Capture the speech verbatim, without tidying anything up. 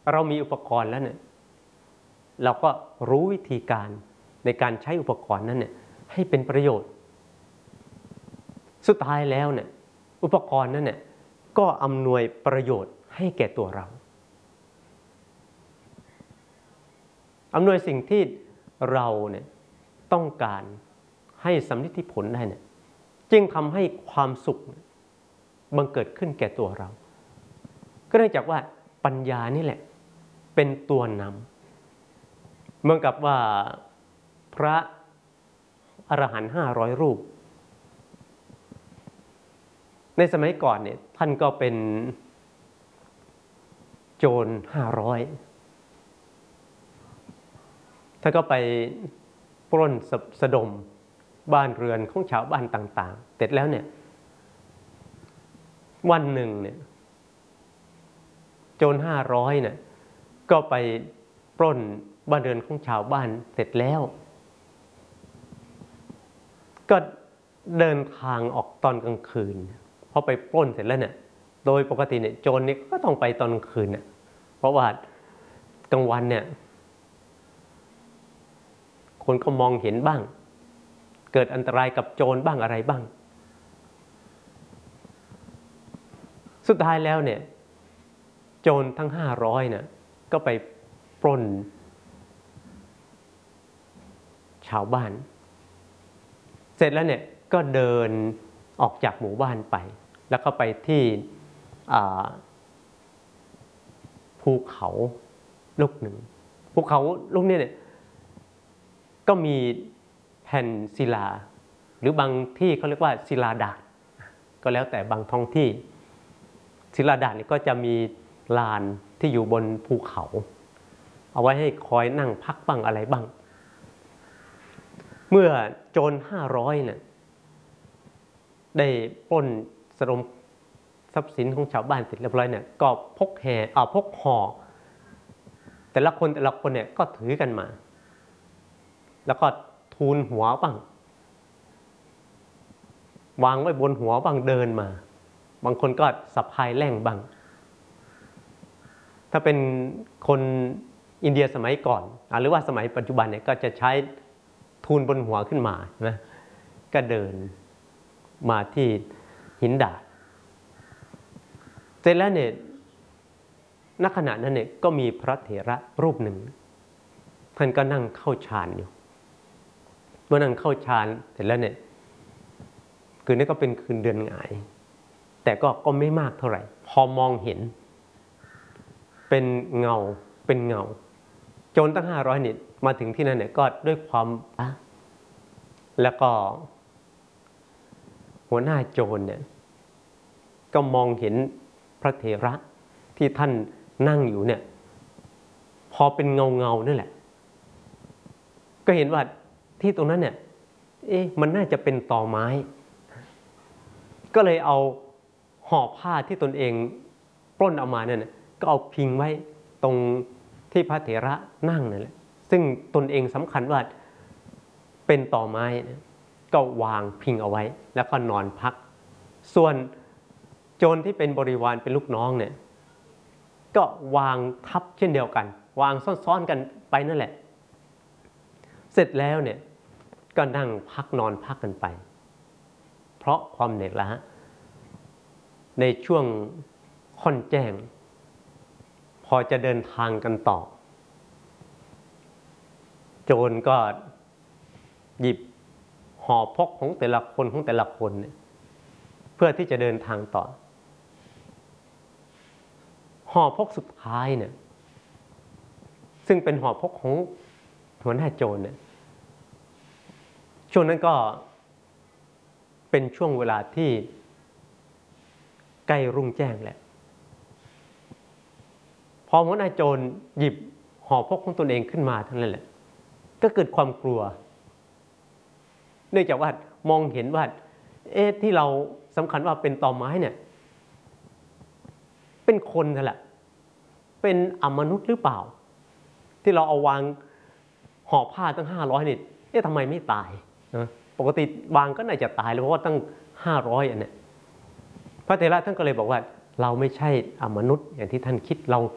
เรามีอุปกรณ์แล้วเนี่ยเราก็รู้วิธีการในการใช้อุปกรณ์นั้นเนี่ยให้เป็นประโยชน์สุดท้ายแล้วเนี่ยอุปกรณ์นั้นเนี่ยก็อำนวยประโยชน์ให้แก่ตัวเราอำนวยสิ่งที่เราเนี่ยต้องการให้สำลิดผลได้เนี่ยจึงทำให้ความสุขบังเกิดขึ้นแก่ตัวเราก็เนื่องจากว่าปัญญานี่แหละเป็นตัวนำเหมือนกับว่าพระอรหันต์ห้าร้อยรูปในสมัยก่อนเนี่ยท่านก็เป็นโจรห้าร้อยท่านก็ไปปล้นสะดมบ้านเรือนของชาวบ้านต่างๆเสร็จแล้วเนี่ยวันหนึ่งเนี่ยโจรห้าร้อยเนี่ยก็ไปปล้นบ้านเรือนของชาวบ้านเสร็จแล้วก็เดินทางออกตอนกลางคืนพอไปปล้นเสร็จแล้วเนี่ยโดยปกติเนี่ยโจรนี่ก็ต้องไปตอนกลางคืนเนี่ยเพราะว่ากลางวันเนี่ยคนก็มองเห็นบ้างเกิดอันตรายกับโจรบ้างอะไรบ้างสุดท้ายแล้วเนี่ยโจรทั้งห้าร้อยเนี่ยก็ไปปล้นชาวบ้านเสร็จแล้วเนี่ยก็เดินออกจากหมู่บ้านไปแล้วก็ไปที่ภูเขาลูกหนึ่งภูเขาลูกนี้เนี่ยก็มีแผ่นศิลาหรือบางที่เขาเรียกว่าศิลาดาษก็แล้วแต่บางท้องที่ศิลาดาษนี่ก็จะมีลานที่อยู่บนภูเขาเอาไว้ให้คอยนั่งพักบ้างอะไรบ้างเมื่อโจรห้าร้อยเนี่ยได้ปล้นสะดมทรัพย์สินของชาวบ้านเสร็จเรียบร้อยเนี่ยก็พกแห่เอาพกห่อแต่ละคนแต่ละคนเนี่ยก็ถือกันมาแล้วก็ทูลหัวบ้างวางไว้บนหัวบ้างเดินมาบางคนก็สะพายแล่งบ้างถ้าเป็นคนอินเดียสมัยก่อนหรือว่าสมัยปัจจุบันเนี่ยก็จะใช้ทูลบนหัวขึ้นมานะก็เดินมาที่หินดาดเสร็จแล้วเนี่ยณขณะนั้นเนี่ยก็มีพระเถระรูปหนึ่งท่านก็นั่งเข้าฌานอยู่เมื่อนั่งเข้าฌานเสร็จแล้วเนี่ยคืนนี้ก็เป็นคืนเดือนหงายแต่ก็ก็ไม่มากเท่าไหร่พอมองเห็นเป็นเงาเป็นเงาโจรตั้งห้าร้อยนี่มาถึงที่นั่นเนี่ยก็ด้วยความอ่ะแล้วก็หัวหน้าโจรเนี่ยก็มองเห็นพระเถระที่ท่านนั่งอยู่เนี่ยพอเป็นเงาเงานั่นแหละก็เห็นว่าที่ตรงนั้นเนี่ยเอ๊ะมันน่าจะเป็นตอไม้ก็เลยเอาห่อผ้าที่ตนเองปล้นเอามาเนี่ยก็เอาพิงไว้ตรงที่พระเถระนั่งนั่นแหละซึ่งตนเองสำคัญว่าเป็นตอไม้ก็วางพิงเอาไว้แล้วก็นอนพักส่วนโจรที่เป็นบริวารเป็นลูกน้องเนี่ยก็วางทับเช่นเดียวกันวางซ้อนๆกันไปนั่นแหละเสร็จแล้วเนี่ยก็นั่งพักนอนพักกันไปเพราะความเหนื่อยล้าในช่วงค่อนแจ้งพอจะเดินทางกันต่อโจรก็หยิบห่อพกของแต่ละคนของแต่ละคนเนี่ยเพื่อที่จะเดินทางต่อห่อพกสุดท้ายเนี่ยซึ่งเป็นห่อพกของหัวหน้าโจรเนี่ยช่วงนั้นก็เป็นช่วงเวลาที่ใกล้รุ่งแจ้งแหละพอหัวหน้าโจรหยิบห่อพกของตนเองขึ้นมาทั้งนั้นแหละก็เกิดความกลัวเนื่องจากว่ามองเห็นว่าเอ๊ะที่เราสำคัญว่าเป็นตอไม้เนี่ยเป็นคนนั่นแหละเป็นอมนุษย์หรือเปล่าที่เราเอาวางห่อผ้าตั้งห้าร้อยนี่เอ๊ะทำไมไม่ตายนะปกติวางก็น่าจะตายเลยเพราะว่าตั้งห้าร้อยอันเนี่ยพระเถระท่านก็เลยบอกว่าเราไม่ใช่อมนุษย์อย่างที่ท่านคิดเรา